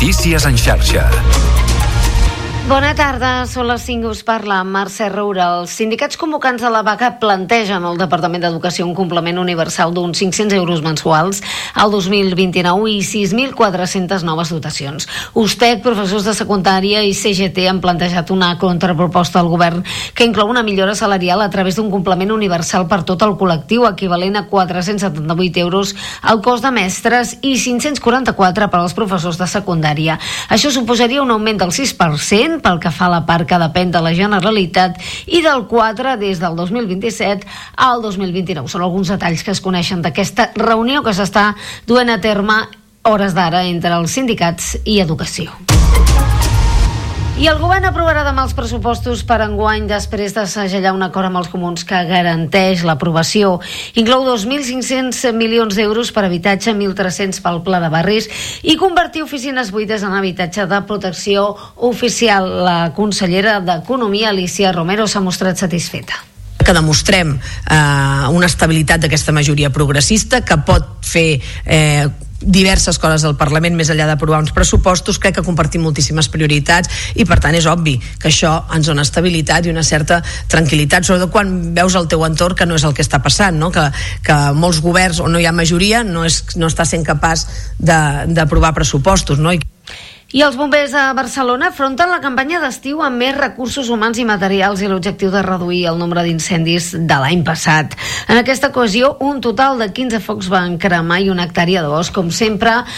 Notícies en xarxa. Bona tarda, són les 5, us parla Mercè Roura. Els sindicats convocants a la vaga plantegen al Departament d'Educació un complement universal d'uns 500 euros mensuals al 2029 i 6.400 noves dotacions. USTEC, professors de secundària i CGT han plantejat una contraproposta al govern que inclou una millora salarial a través d'un complement universal per tot el col·lectiu, equivalent a 478 euros al cos de mestres i 544 per als professors de secundària. Això suposaria un augment del 6% pel que fa a la part que depèn de la Generalitat i del 4% des del 2027 al 2029. Són alguns detalls que es coneixen d'aquesta reunió que s'està duent a terme hores d'ara entre els sindicats i Educació. I el govern aprovarà demà els pressupostos per enguany després de segellar un acord amb els comuns que garanteix l'aprovació. Inclou 2.500 milions d'euros per habitatge, 1.300 pel pla de barris i convertir oficines buides en habitatge de protecció oficial. La consellera d'Economia, Alícia Romero, s'ha mostrat satisfeta. Que demostrem una estabilitat d'aquesta majoria progressista que pot fer diverses coses del Parlament més enllà d'aprovar uns pressupostos. Crec que compartim moltíssimes prioritats i per tant és obvi que això ens dona estabilitat i una certa tranquil·litat, sobretot quan veus el teu entorn que no és el que està passant, no? Que molts governs on no hi ha majoria no està sent capaç d'aprovar pressupostos, no? I els bombers a Barcelona afronten la campanya d'estiu amb més recursos humans i materials i l'objectiu de reduir el nombre d'incendis de l'any passat. En aquesta ocasió, un total de 15 focs van cremar i una hectàrea de bosc. Com sempre,